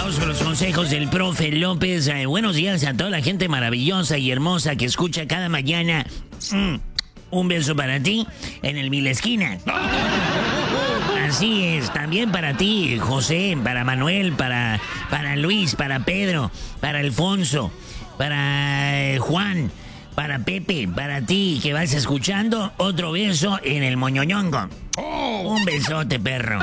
Vamos con los consejos del profe López. Buenos días a toda la gente maravillosa y hermosa que escucha cada mañana. Un beso para ti en el Mil Esquinas. Así es, también para ti, José, para Manuel, para Luis, para Pedro, para Alfonso, para Juan, para Pepe, para ti que vas escuchando. Otro beso en el moñoñongo. Un besote, perro.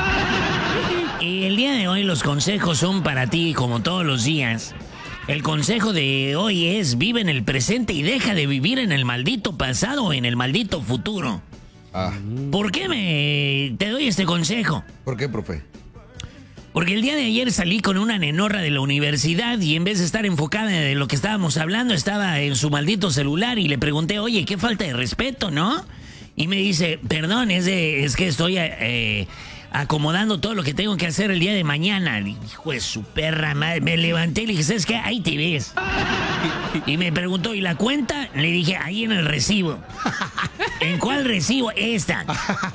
Y el día de hoy los consejos son para ti, como todos los días. El consejo de hoy es: vive en el presente y deja de vivir en el maldito pasado o en el maldito futuro. ¿Por qué te doy este consejo? ¿Por qué, profe? Porque el día de ayer salí con una nenorra de la universidad y en vez de estar enfocada en lo que estábamos hablando, estaba en su maldito celular y le pregunté, oye, qué falta de respeto, ¿no? Y me dice, perdón, es que estoy acomodando todo lo que tengo que hacer el día de mañana. Hijo de su perra madre. Me levanté y le dije, ¿sabes qué? Ahí te ves. Y me preguntó, ¿y la cuenta? Le dije, ahí en el recibo. ¿En cuál recibo? Esta.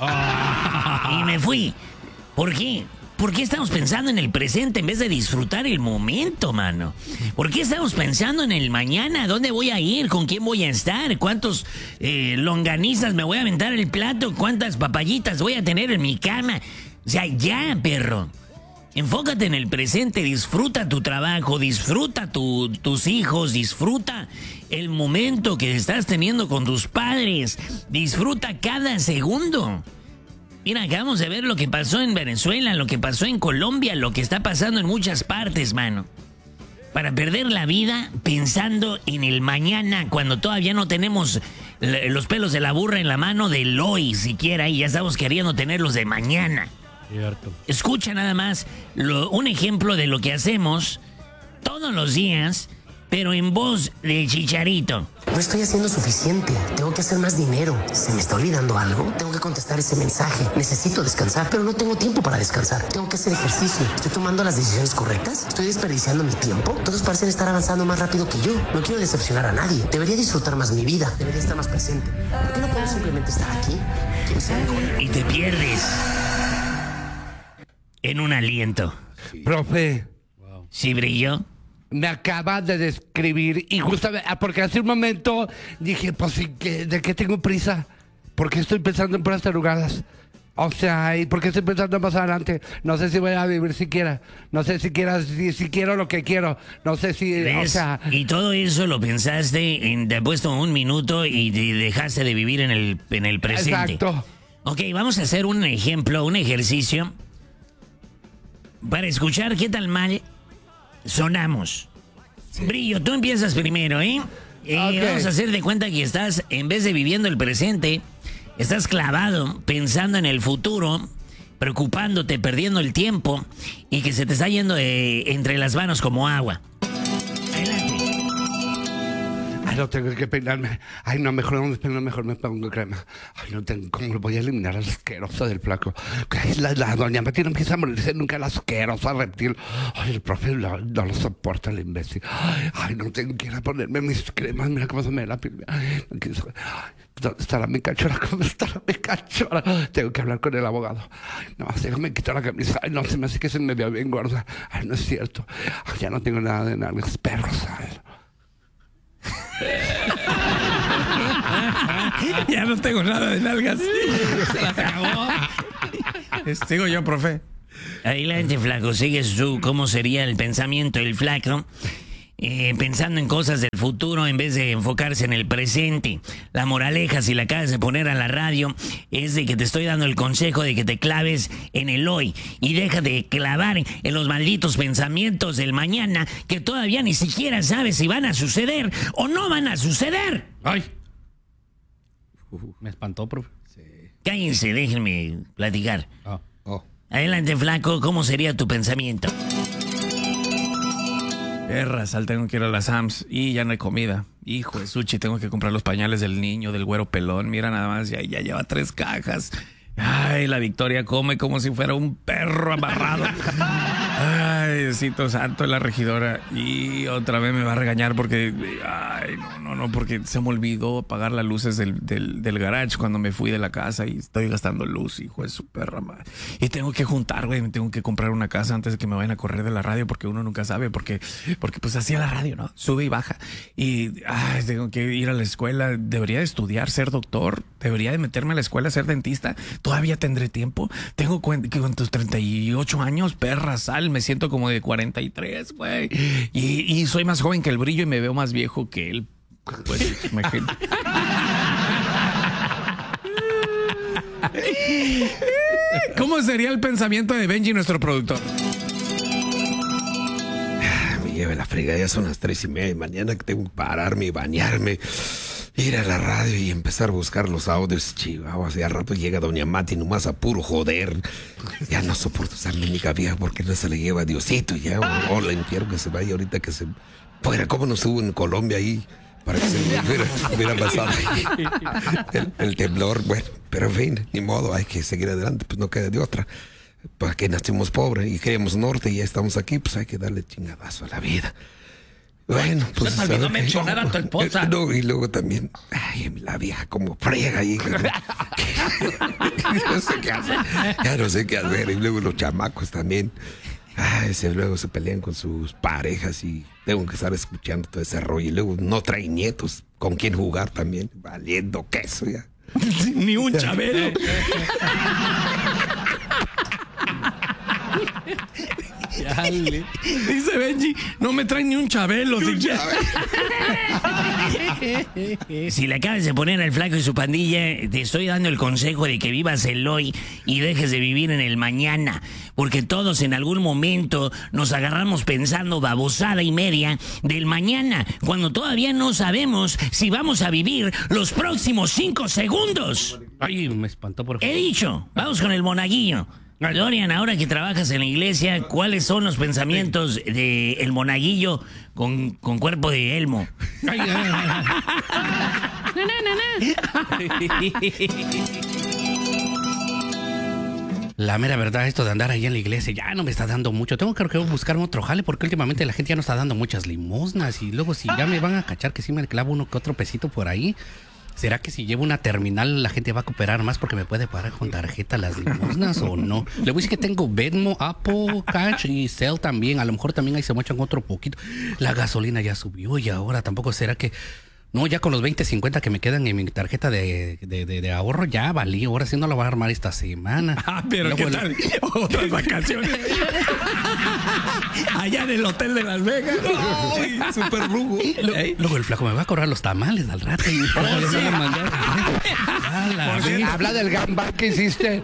Y me fui. ¿Por qué? ¿Por qué estamos pensando en el presente en vez de disfrutar el momento, mano? ¿Por qué estamos pensando en el mañana? ¿Dónde voy a ir? ¿Con quién voy a estar? ¿Cuántos longanizas me voy a aventar el plato? ¿Cuántas papayitas voy a tener en mi cama? O sea, ya, perro. Enfócate en el presente, disfruta tu trabajo, disfruta tus hijos, disfruta el momento que estás teniendo con tus padres, disfruta cada segundo. Mira, acabamos de ver lo que pasó en Venezuela, lo que pasó en Colombia, lo que está pasando en muchas partes, mano. Para perder la vida pensando en el mañana, cuando todavía no tenemos los pelos de la burra en la mano del hoy siquiera, y ya estamos queriendo tenerlos de mañana. Cierto. Escucha nada más un ejemplo de lo que hacemos todos los días, pero en voz de Chicharito. No estoy haciendo suficiente. Tengo que hacer más dinero. ¿Se me está olvidando algo? Tengo que contestar ese mensaje. Necesito descansar, pero no tengo tiempo para descansar. Tengo que hacer ejercicio. ¿Estoy tomando las decisiones correctas? ¿Estoy desperdiciando mi tiempo? Todos parecen estar avanzando más rápido que yo. No quiero decepcionar a nadie. Debería disfrutar más mi vida. Debería estar más presente. ¿Por qué no puedo simplemente estar aquí? Quiero ser mejor. Y te pierdes en un aliento. Profe, ¿Sí brilló? me acaba de describir y justamente, porque hace un momento dije, pues, ¿de qué tengo prisa? Porque estoy pensando en puras tarugadas. O sea, ¿y por qué estoy pensando más adelante? No sé si voy a vivir siquiera. No sé si quiero lo que quiero. No sé si, ¿Ves? o sea... Y todo eso lo pensaste, te he puesto un minuto y te dejaste de vivir en el presente. Exacto. Ok, vamos a hacer un ejemplo, un ejercicio para escuchar qué tal mal sonamos. Brillo, tú empiezas primero, ¿eh? Ok. Vamos a hacer de cuenta que estás, en vez de viviendo el presente, estás clavado, pensando en el futuro, preocupándote, perdiendo el tiempo y que se te está yendo entre las manos como agua. Adelante. Ay, no tengo que peinarme. Ay, no, mejor no me peino, mejor me pongo crema. Ay, no tengo, ¿cómo lo voy a eliminar al asqueroso del flaco? Ay, la doña Betty no empieza a morirse nunca, el asqueroso reptil. Ay, el profe no lo soporta, el imbécil. Ay, no tengo que ir a ponerme mis cremas, mira cómo se me ve la piel. Ay, no quiero... ¿Dónde estará mi cachorra? ¿Cómo estará mi cachorra? Tengo que hablar con el abogado. Ay, no, déjame quitar la camisa. Ay, no, se me hace que se me vea bien gorda. Ay, no es cierto. Ay, ya no tengo nada de nalgas. Perro, sal. Ya no tengo nada de nalgas. Se las acabó. Sigo yo, profe. Adelante, flaco, sigues tú. ¿Cómo sería el pensamiento del flaco? Pensando en cosas del futuro en vez de enfocarse en el presente. La moraleja, si la acabas de poner a la radio, es de que te estoy dando el consejo de que te claves en el hoy y deja de clavar en los malditos pensamientos del mañana que todavía ni siquiera sabes si van a suceder o no van a suceder. Ay. Me espantó, profe. Cállense, déjenme platicar. Oh. Adelante, flaco, ¿cómo sería tu pensamiento? Sal, tengo que ir a las Sams y ya no hay comida. Hijo de Suchi, tengo que comprar los pañales del niño, del güero pelón. Mira nada más, ya lleva 3 cajas. Ay, la Victoria come como si fuera un perro amarrado. Ay, Diosito santo, la regidora. Y otra vez me va a regañar porque... Ay, no, porque se me olvidó apagar las luces del garage cuando me fui de la casa y estoy gastando luz, hijo de su perra madre. Y tengo que juntar, güey, me tengo que comprar una casa antes de que me vayan a correr de la radio porque uno nunca sabe, porque pues así es la radio, ¿no? Sube y baja. Y tengo que ir a la escuela, debería de estudiar, ser doctor, debería de meterme a la escuela, ser dentista. Todavía tendré tiempo. Tengo con tus 38 años, perra sal, me siento como de 43, güey. Y soy más joven que el brillo y me veo más viejo que él. Pues, imagínate. ¿Cómo sería el pensamiento de Benji, nuestro productor? Me lleva la fregada, ya son las 3:30 de mañana que tengo que pararme y bañarme, ir a la radio y empezar a buscar los audios, chihuahuas. Y al rato llega doña Mati nomás a puro joder. Ya no soporto esa única vieja porque no se le lleva a Diosito ya. O la entierro que se vaya ahorita que se fuera. ¿Cómo no estuvo en Colombia ahí? Para que se hubiera pasado el temblor. Bueno, pero en fin, ni modo, hay que seguir adelante, pues no queda de otra. Pues que nacimos pobres y queremos norte y ya estamos aquí, pues hay que darle chingadazo a la vida. Bueno, pues... Se te olvidó mencionar a tu esposa. No, y luego también, ay, la vieja como friega ahí. No sé qué hacer, ya no sé qué hacer. Y luego los chamacos también. Luego se pelean con sus parejas y tengo que estar escuchando todo ese rollo. Y luego no traen nietos con quien jugar también. Valiendo queso ya. Ni un Chabelo. Dice Benji, no me traen ni un Chabelo. Si le acabas de poner al flaco y su pandilla, te estoy dando el consejo de que vivas el hoy y dejes de vivir en el mañana. Porque todos en algún momento nos agarramos pensando babosada y media del mañana, cuando todavía no sabemos si vamos a vivir los próximos 5 segundos. Ay, me espantó por favor. He dicho, vamos con el monaguillo. Dorian, ahora que trabajas en la iglesia, ¿cuáles son los pensamientos de el monaguillo con cuerpo de Elmo? La mera verdad, esto de andar ahí en la iglesia ya no me está dando mucho. Tengo que buscar otro jale porque últimamente la gente ya no está dando muchas limosnas. Y luego si ya me van a cachar que sí me clavo uno que otro pesito por ahí, ¿será que si llevo una terminal la gente va a cooperar más porque me puede pagar con tarjeta las limosnas o no? Le voy a decir que tengo Venmo, Apple Cash y Zelle también. A lo mejor también ahí se mochan otro poquito. La gasolina ya subió y ahora tampoco será que... No, ya con los 20.50 que me quedan en mi tarjeta de ahorro ya valí. Ahora sí no la voy a armar esta semana. Pero ¿qué tal? Otras vacaciones. Allá en el hotel de Las Vegas. ¡Ay, súper rugo! Luego el flaco me va a cobrar los tamales al rato. Y habla del gambá que hiciste.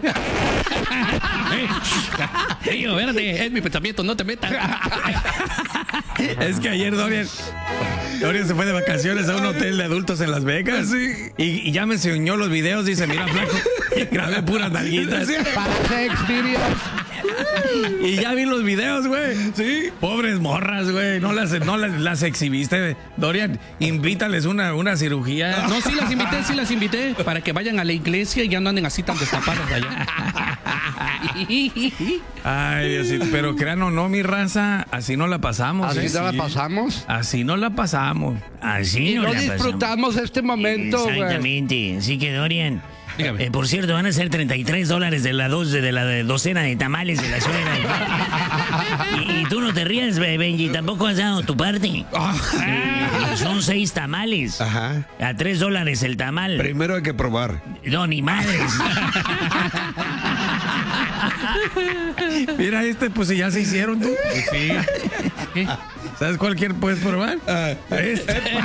Tío, verde, es mi pensamiento, no te metas. Es que ayer Dorian se fue de vacaciones a un hotel de adultos en Las Vegas. Sí. Y ya me enseñó los videos. Dice, mira, flaco, grabé puras nalguitas. Para Experience. Y ya vi los videos, güey. Sí. Pobres morras, güey. No las exhibiste. Dorian, invítales una cirugía. No, sí las invité. Para que vayan a la iglesia y ya no anden así tan destapadas allá. Ay, Diosito. Pero crean o no, mi raza, así no la pasamos. ¿Así no la pasamos? Así no la pasamos. Así Y no no la disfrutamos pasamos. Este momento, güey. Exactamente. Así que, Dorian, Dígame. por cierto, van a ser $33 de la docena de tamales de la suegra. Y tú no te rías, Benji, tampoco has dado tu parte. Son 6 tamales. Ajá. A $3 el tamal. Primero hay que probar. No, ni madres. Mira, pues si ya se hicieron tú. Sí. ¿Sabes cuál puedes probar?